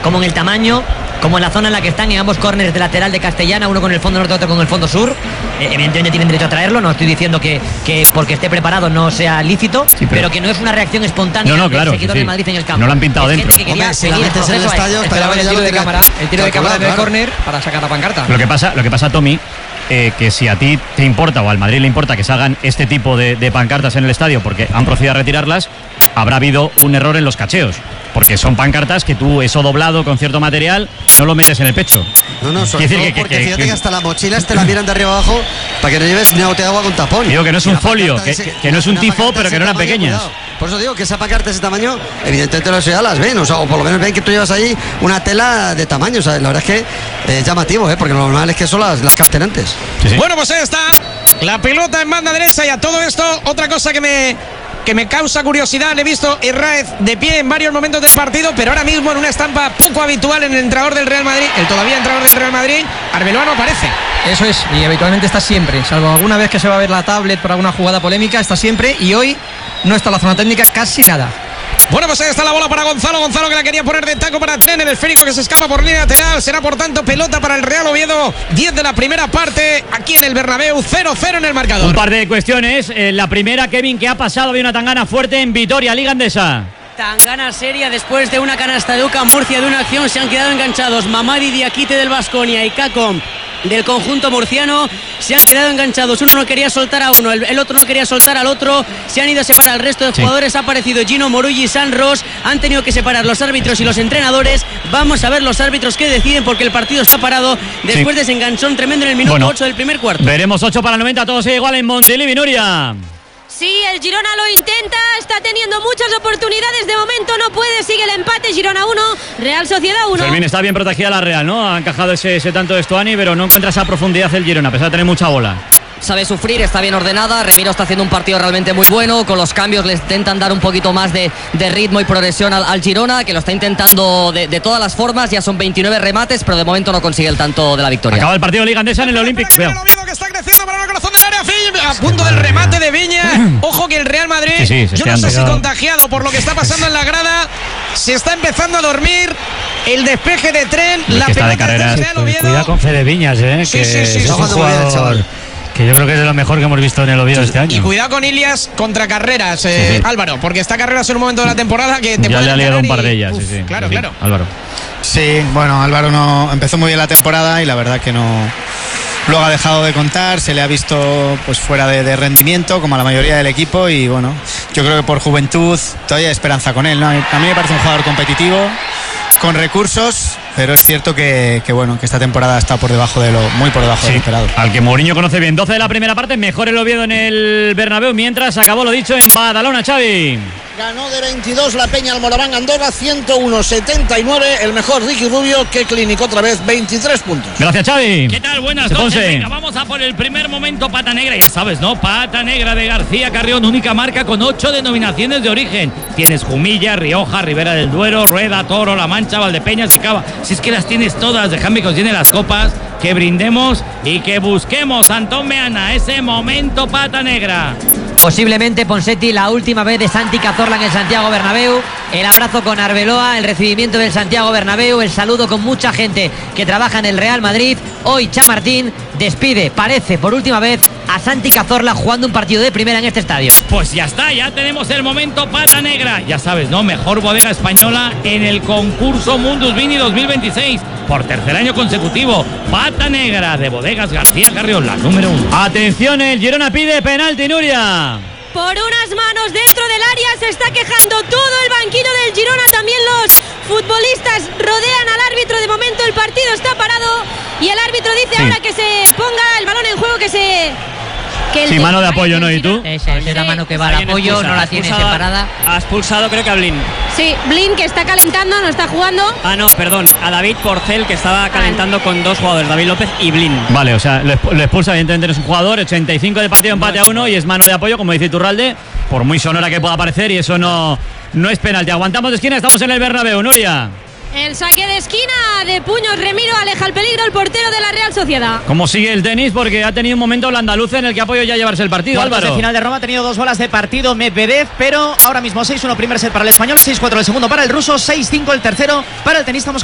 como en el tamaño, como en la zona en la que están en ambos córneres de lateral de Castellana, uno con el fondo norte, otro con el fondo sur. Evidentemente tienen derecho a traerlo, no estoy diciendo que porque esté preparado no sea lícito, sí, pero que no es una reacción espontánea del seguidor de Madrid en el campo. No lo han pintado dentro. Hombre, si la metes en el estadio, el tiro de cámara del córner para sacar la pancarta. Lo que pasa, Tommy, que si a ti te importa o al Madrid le importa que se hagan este tipo de pancartas en el estadio porque han procedido a retirarlas, habrá habido un error en los cacheos. Porque son pancartas que tú, eso doblado con cierto material, no lo metes en el pecho. No, sobre todo porque fíjate que hasta las mochilas te la miran de arriba abajo para que no lleves ni botella de agua con tapón. Digo que no es un folio, que no es un tifo, pero que no eran pequeñas. Cuidado. Por eso digo que esa pancarta de ese tamaño, evidentemente los ya las ven, o por lo menos ven que tú llevas ahí una tela de tamaño. O sea, la verdad es que es llamativo, porque lo normal es que son las capten antes. Sí. Bueno, pues ahí está la pelota en banda derecha, y a todo esto, otra cosa que me causa curiosidad. Le he visto Herráez de pie en varios momentos del partido, pero ahora mismo en una estampa poco habitual en el entrenador del Real Madrid, el todavía entrenador del Real Madrid, Arbeloa no aparece. Eso es, y habitualmente está siempre, salvo alguna vez que se va a ver la tablet por alguna jugada polémica, está siempre, y hoy no está la zona técnica casi nada. Bueno, pues ahí está la bola para Gonzalo que la quería poner de taco para Tren, el esférico que se escapa por línea lateral. Será por tanto pelota para el Real Oviedo. 10 de la primera parte aquí en el Bernabéu, 0-0 en el marcador. Un par de cuestiones. La primera, Kevin, que ha pasado, había una tangana fuerte en Vitoria, Liga Endesa. Tangana seria después de una canasta de UCAM Murcia de una acción. Se han quedado enganchados Mamadi Diakite del Baskonia y Cacom del conjunto murciano. Se han quedado enganchados, uno no quería soltar a uno, el otro no quería soltar al otro. Se han ido a separar el resto de jugadores. Ha aparecido Gino Morulli y San Ros. Han tenido que separar los árbitros y los entrenadores. Vamos a ver los árbitros que deciden, porque el partido está parado después de ese enganchón tremendo en el minuto 8 del primer cuarto. Veremos 8 para el 90, todo sigue igual en Montilivi, Nuria. Sí, el Girona lo intenta, está teniendo muchas oportunidades, de momento no puede, sigue el empate, Girona 1, Real Sociedad 1. Fermín, está bien protegida la Real, ¿no? Ha encajado ese tanto de Stuani, pero no encuentra esa profundidad el Girona, a pesar de tener mucha bola. Sabe sufrir, está bien ordenada. Remiro está haciendo un partido realmente muy bueno. Con los cambios le intentan dar un poquito más de ritmo y progresión al Girona, que lo está intentando de todas las formas. Ya son 29 remates, pero de momento no consigue el tanto de la victoria. Acaba el partido de Liga Endesa en el Olímpico. El Oviedo que está creciendo para el corazón del área, a punto del remate de Viña. Ojo que el Real Madrid, yo no sé si contagiado por lo que está pasando en la grada, se está empezando a dormir. El despeje de Tren, la pelota de Real Oviedo. Cuidado con Fede Viñas, que es un jugador que yo creo que es de lo mejor que hemos visto en el Oviedo este año. Y cuidado con Ilias contra Carreras, Álvaro, porque está Carreras en un momento de la temporada que te ya le ha liado un par de ellas. Claro. Álvaro. Sí, bueno, Álvaro no empezó muy bien la temporada y la verdad que no. Luego ha dejado de contar, se le ha visto pues fuera de rendimiento, como a la mayoría del equipo, y bueno, yo creo que por juventud todavía hay esperanza con él, ¿no? A mí me parece un jugador competitivo, con recursos, pero es cierto que esta temporada está muy por debajo de lo esperado. Al que Mourinho conoce bien. 12 de la primera parte, mejor el Oviedo en el Bernabéu, mientras acabó lo dicho en Badalona, Xavi. Ganó de 22 la Peña al Moraván Andorra, 101-79. El mejor Ricky Rubio, que clínico otra vez, 23 puntos. Gracias, Xavi. ¿Qué tal? Buenas noches. Venga, vamos a por el primer momento. Pata negra, ya sabes, ¿no? Pata negra de García Carrión, única marca con 8 denominaciones de origen. Tienes Jumilla, Rioja, Ribera del Duero, Rueda, Toro, La Mancha, Valdepeñas y Cava. Si es que las tienes todas, déjame que os llene las copas, que brindemos y que busquemos, Antón Meana, ese momento Pata negra. Posiblemente, Ponseti, la última vez de Santi Cazorla en el Santiago Bernabéu. El abrazo con Arbeloa, el recibimiento del Santiago Bernabéu, el saludo con mucha gente que trabaja en el Real Madrid. Hoy Chamartín despide, parece por última vez, a Santi Cazorla jugando un partido de primera en este estadio. Pues ya está, ya tenemos el momento Pata negra. Ya sabes, ¿no? Mejor bodega española en el concurso Mundus Vini 2026. Por tercer año consecutivo, Pata negra de Bodegas García Carrión, la número 1. Atención, el Girona pide penalti, Nuria. Por unas manos dentro del área se está quejando todo el banquillo del Girona. También los futbolistas rodean al árbitro. De momento el partido está parado y el árbitro dice ahora que se ponga el balón en juego, Sí, mano de apoyo, ¿no? ¿Y tú? Esa es la mano que va al apoyo, no la tiene separada. Ha expulsado creo que a Blin. Sí, Blin, que está calentando, no está jugando. No, perdón, a David Porcel, que estaba calentando con dos jugadores, David López y Blin. Vale, o sea, lo expulsa, evidentemente no es un jugador. 85 de partido, empate a 1 y es mano de apoyo, como dice Iturralde, por muy sonora que pueda parecer, y eso no es penalti. Aguantamos de esquina, estamos en el Bernabéu, Nuria. El saque de esquina de puños, Remiro aleja el peligro, el portero de la Real Sociedad. ¿Cómo sigue el tenis? Porque ha tenido un momento el andaluz en el que ha podido ya llevarse el partido, Álvaro. Álvaro. De final de Roma ha tenido 2 bolas de partido Medvedev, pero ahora mismo 6-1 primer set para el español, 6-4 el segundo para el ruso, 6-5 el tercero para el tenista moscovita.